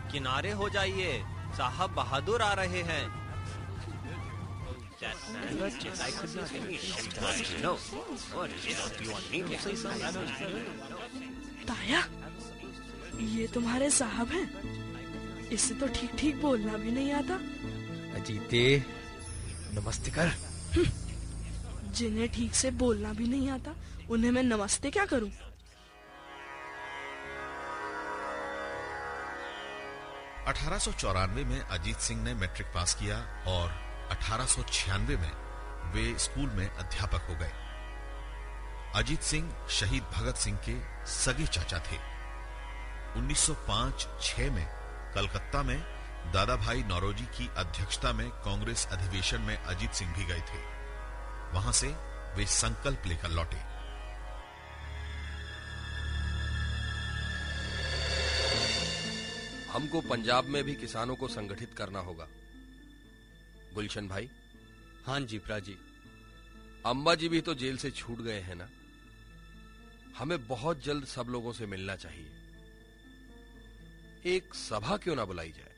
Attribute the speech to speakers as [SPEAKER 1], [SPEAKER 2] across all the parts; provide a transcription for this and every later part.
[SPEAKER 1] किनारे हो जाइए, साहब बहादुर आ रहे हैं।
[SPEAKER 2] ताया, ये तुम्हारे साहब हैं? इससे तो ठीक ठीक बोलना भी नहीं आता।
[SPEAKER 3] अजीते, नमस्ते कर।
[SPEAKER 2] जिन्हें ठीक से बोलना भी नहीं आता, उन्हें मैं नमस्ते क्या करूं?
[SPEAKER 4] (1894) में अजीत सिंह ने मैट्रिक पास किया और 1896 में वे स्कूल में अध्यापक हो गए। अजीत सिंह शहीद भगत सिंह के सगे चाचा थे। 1905-06 में कलकत्ता में दादा भाई नौरोजी की अध्यक्षता में कांग्रेस अधिवेशन में अजीत सिंह भी गए थे। वहां से वे संकल्प लेकर लौटे।
[SPEAKER 5] हमको पंजाब में भी किसानों को संगठित करना होगा। गुलशन भाई।
[SPEAKER 3] हाँ जी प्राजी।
[SPEAKER 5] अम्बा जी भी तो जेल से छूट गए हैं ना। हमें बहुत जल्द सब लोगों से मिलना चाहिए। एक सभा क्यों ना बुलाई जाए?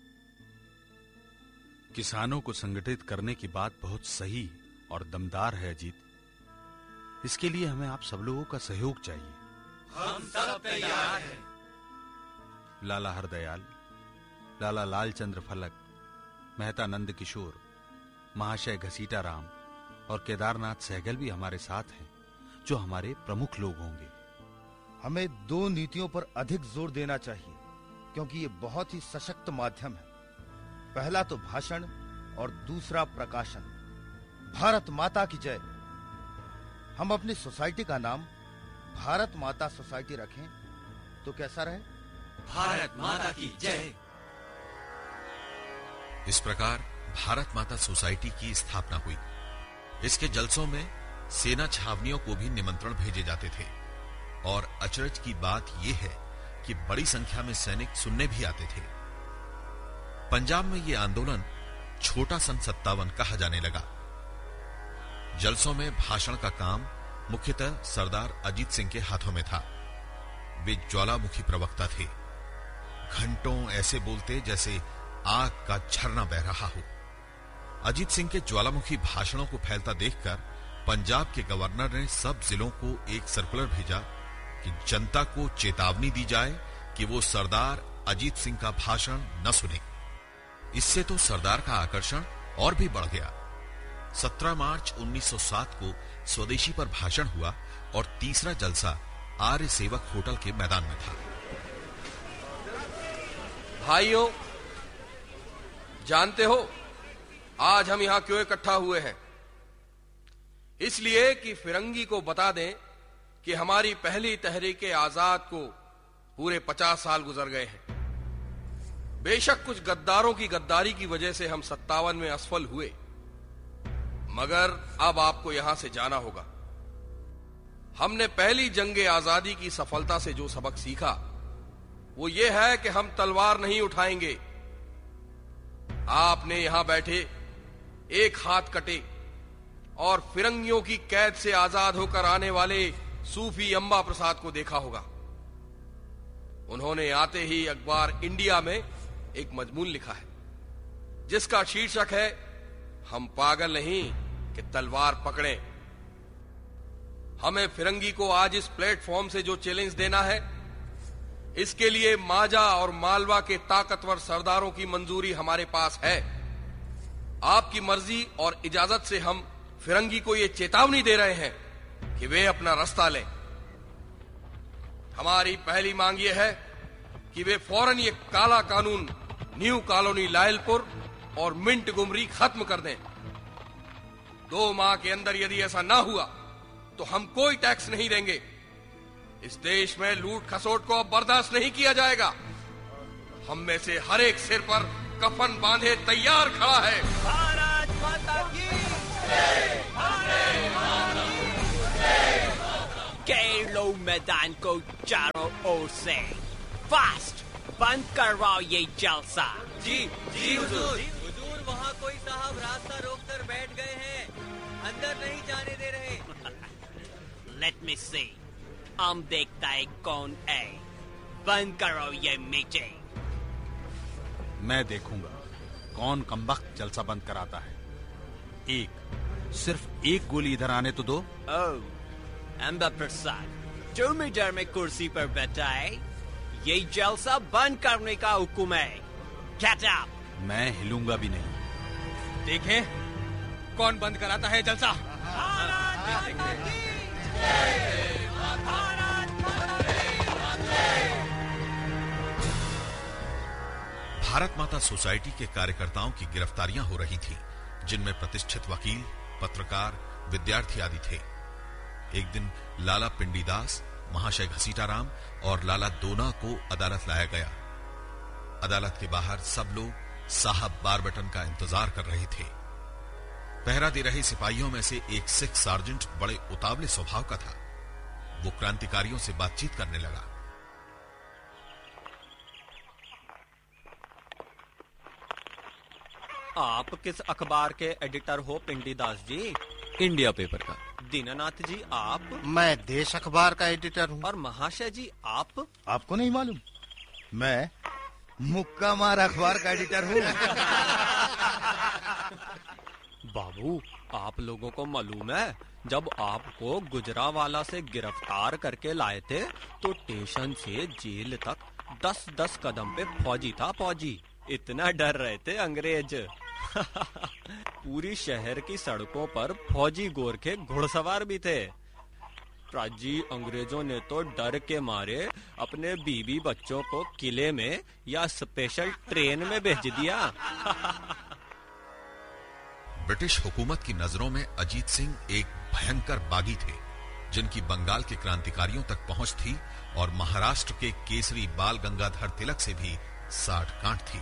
[SPEAKER 6] किसानों को संगठित करने की बात बहुत सही और दमदार है अजीत। इसके लिए हमें आप सब लोगों का सहयोग चाहिए।
[SPEAKER 1] हम सब तैयार हैं।
[SPEAKER 6] लाला हरदयाल, लाला लालचंद्र फलक, मेहता नंद किशोर, महाशय घसीटा राम और केदारनाथ सहगल भी हमारे साथ हैं, जो हमारे प्रमुख लोग होंगे।
[SPEAKER 7] हमें 2 नीतियों पर अधिक जोर देना चाहिए, क्योंकि ये बहुत ही सशक्त माध्यम है। पहला तो भाषण और दूसरा प्रकाशन। भारत माता की जय। हम अपनी सोसाइटी का नाम भारत माता सोसाइटी रखें तो कैसा रहे?
[SPEAKER 1] भारत माता की जय।
[SPEAKER 4] इस प्रकार भारत माता सोसाइटी की स्थापना हुई। इसके जलसों में सेना छावनियों को भी निमंत्रण भेजे जाते थे और अचरज की बात यह है कि बड़ी संख्या में सैनिक सुनने भी आते थे। पंजाब में यह आंदोलन छोटा सन 57 कहा जाने लगा। जलसों में भाषण का काम मुख्यतः सरदार अजीत सिंह के हाथों में था। वे ज्वालामुखी प्रवक्ता थे। घंटों ऐसे बोलते जैसे आग का झरना बह रहा हो। अजीत सिंह के ज्वालामुखी भाषणों को फैलता देखकर पंजाब के गवर्नर ने सब जिलों को एक सर्कुलर भेजा कि जनता को चेतावनी दी जाए कि वो सरदार अजीत सिंह का भाषण न सुने। इससे तो सरदार का आकर्षण और भी बढ़ गया। 17 मार्च 1907 को स्वदेशी पर भाषण हुआ और तीसरा जलसा आर्य सेवक होटल के मैदान में था।
[SPEAKER 5] भाइयों, जानते हो आज हम यहां क्यों इकट्ठा हुए हैं? इसलिए कि फिरंगी को बता दें कि हमारी पहली तहरीक आजाद को पूरे 50 साल गुजर गए हैं। बेशक कुछ गद्दारों की गद्दारी की वजह से हम 57 में असफल हुए, मगर अब आपको यहां से जाना होगा। हमने पहली जंगे आजादी की सफलता से जो सबक सीखा वो ये है कि हम तलवार नहीं उठाएंगे। आपने यहां बैठे एक हाथ कटे और फिरंगियों की कैद से आजाद होकर आने वाले सूफी अंबा प्रसाद को देखा होगा। उन्होंने आते ही अखबार इंडिया में एक मजमून लिखा है जिसका शीर्षक है, हम पागल नहीं कि तलवार पकड़ें। हमें फिरंगी को आज इस प्लेटफॉर्म से जो चैलेंज देना है, इसके लिए माजा और मालवा के ताकतवर सरदारों की मंजूरी हमारे पास है। आपकी मर्जी और इजाजत से हम फिरंगी को यह चेतावनी दे रहे हैं कि वे अपना रास्ता लें। हमारी पहली मांग यह है कि वे फौरन ये काला कानून न्यू कॉलोनी लायलपुर और मिंट गुमरी खत्म कर दें। 2 माह के अंदर यदि ऐसा ना हुआ तो हम कोई टैक्स नहीं देंगे। इस देश में लूट खसोट को अब बर्दाश्त नहीं किया जाएगा। हम में से हर एक सिर पर कफन बांधे तैयार खड़ा है।
[SPEAKER 1] भारत माता की घेर लो मैदान को चारों ओर से। फास्ट बंद करवाओ ये जलसा।
[SPEAKER 8] जी जी हुजूर। हुजूर, वहाँ कोई साहब रास्ता रोककर बैठ गए हैं, अंदर नहीं जाने दे रहे।
[SPEAKER 1] लेट मी सी, हम देखता है कौन है। बंद करो ये मीटिंग।
[SPEAKER 6] मैं देखूंगा कौन कमबख्त जलसा बंद कराता है। सिर्फ एक गोली इधर आने तो दो।
[SPEAKER 1] अंबा प्रसाद, जो मीटर में कुर्सी पर बैठा है, ये जलसा बंद करने का हुक्म है। Get up!
[SPEAKER 6] मैं हिलूंगा भी नहीं।
[SPEAKER 3] देखें कौन बंद कराता है जलसा।
[SPEAKER 4] भारत माता सोसाइटी के कार्यकर्ताओं की गिरफ्तारियां हो रही थीं, जिनमें प्रतिष्ठित वकील, पत्रकार, विद्यार्थी आदि थे। एक दिन लाला पिंडीदास, महाशय घसीटाराम और लाला दोना को अदालत लाया गया। अदालत के बाहर सब लोग साहब बारबटन का इंतजार कर रहे थे। पहरा दे रहे सिपाहियों में से एक सिख सार्जेंट बड़े उतावले स्वभाव का था। वो क्रांतिकारियों से बातचीत करने लगा।
[SPEAKER 1] आप किस अखबार के एडिटर हो पिंडीदास जी?
[SPEAKER 3] इंडिया पेपर का।
[SPEAKER 1] दीनानाथ जी आप?
[SPEAKER 9] मैं देश अखबार का एडिटर हूँ।
[SPEAKER 1] और महाशय जी आप?
[SPEAKER 7] आपको नहीं मालूम? मैं मुक्का मार अखबार का एडिटर हूँ।
[SPEAKER 1] बाबू, आप लोगों को मालूम है, जब आपको गुजरावाला से गिरफ्तार करके लाए थे तो स्टेशन से जेल तक 10-10 कदम पे फौजी था। फौजी इतना डर रहे थे अंग्रेज। पूरी शहर की सड़कों पर फौजी गोरखे घुड़सवार भी थे। प्राजी अंग्रेजों ने तो डर के मारे अपने बीवी बच्चों को किले में या स्पेशल ट्रेन में भेज दिया।
[SPEAKER 4] ब्रिटिश हुकूमत की नजरों में अजीत सिंह एक भयंकर बागी थे, जिनकी बंगाल के क्रांतिकारियों तक पहुंच थी और महाराष्ट्र के केसरी बाल गंगाधर तिलक से भी साठ गांठ थी।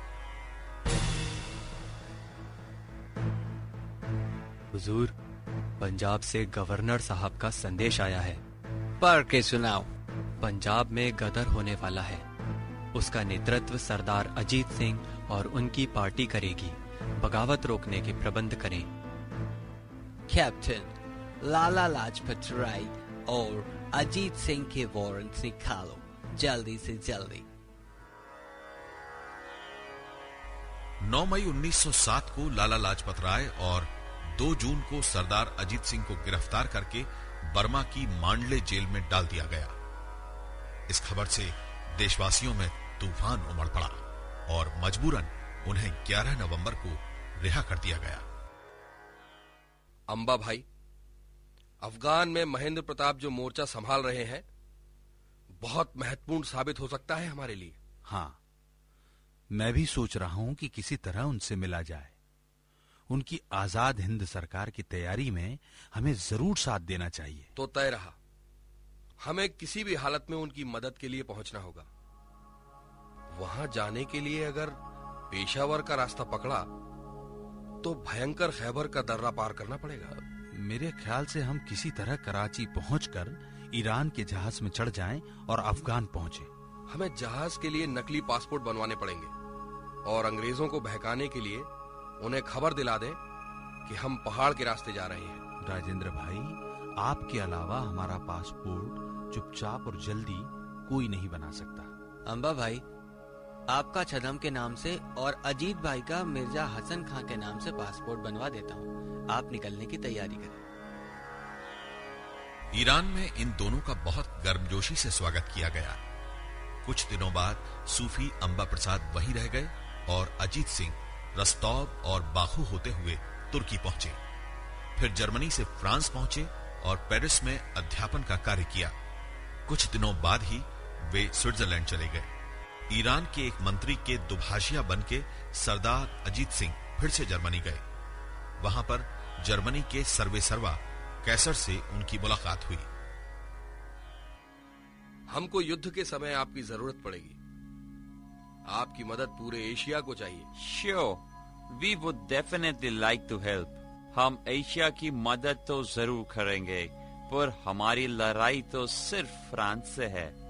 [SPEAKER 1] हुजूर, पंजाब से गवर्नर साहब का संदेश आया है।
[SPEAKER 8] पढ़ के सुनाओ।
[SPEAKER 1] पंजाब में गदर होने वाला है। उसका नेतृत्व सरदार अजीत सिंह और उनकी पार्टी करेगी। बगावत रोकने के प्रबंध करें।
[SPEAKER 8] कैप्टन, लाला लाजपत राय और अजीत सिंह के वारंट निकालो, जल्दी से जल्दी।
[SPEAKER 4] 9 मई 1907 को लाला लाजपत राय और 2 जून को सरदार अजीत सिंह को गिरफ्तार करके बर्मा की मांडले जेल में डाल दिया गया। इस खबर से देशवासियों में तूफान उमड़ पड़ा और मजबूरन उन्हें 11 नवंबर को रिहा कर दिया गया।
[SPEAKER 5] अंबा भाई, अफगान में महेंद्र प्रताप जो मोर्चा संभाल रहे हैं, बहुत महत्वपूर्ण साबित हो सकता है हमारे लिए।
[SPEAKER 6] हाँ, मैं भी सोच रहा हूं कि किसी तरह उनसे मिला जाए। उनकी आजाद हिंद सरकार की तैयारी में हमें जरूर साथ देना चाहिए।
[SPEAKER 5] तो तय रहा, हमें किसी भी हालत में उनकी मदद के लिए पहुंचना होगा। वहां जाने के लिए अगर पेशावर का रास्ता पकड़ा तो भयंकर खैबर का दर्रा पार करना पड़ेगा।
[SPEAKER 6] मेरे ख्याल से हम किसी तरह कराची पहुंचकर ईरान के जहाज में चढ़ जाएं और अफगान पहुंचे।
[SPEAKER 5] हमें जहाज के लिए नकली पासपोर्ट बनवाने पड़ेंगे और अंग्रेजों को बहकाने के लिए उन्हें खबर दिला दें कि हम पहाड़ के रास्ते जा रहे हैं।
[SPEAKER 6] राजेंद्र भाई, आपके अलावा हमारा पासपोर्ट चुपचाप और जल्दी कोई नहीं बना सकता।
[SPEAKER 8] अंबा भाई, आपका छदम के नाम से और अजीत भाई का मिर्जा हसन खां के नाम से पासपोर्ट बनवा देता हूँ। आप निकलने की तैयारी करें।
[SPEAKER 4] ईरान में इन दोनों का बहुत गर्मजोशी से स्वागत किया गया। कुछ दिनों बाद सूफी अंबा प्रसाद वहीं रह गए और अजीत सिंह रस्तौब और बाखू होते हुए तुर्की पहुंचे। फिर जर्मनी से फ्रांस पहुंचे और पेरिस में अध्यापन का कार्य किया। कुछ दिनों बाद ही वे स्विट्जरलैंड चले गए। ईरान के एक मंत्री के दुभाषिया बनके सरदार अजीत सिंह फिर से जर्मनी गए। वहां पर जर्मनी के सर्वेसर्वा कैसर से उनकी मुलाकात हुई।
[SPEAKER 5] हमको युद्ध के समय आपकी जरूरत पड़ेगी। आपकी मदद पूरे एशिया को चाहिए।
[SPEAKER 10] Sure, we would definitely like to help. हम एशिया की मदद तो जरूर करेंगे, पर हमारी लड़ाई तो सिर्फ फ्रांस से है।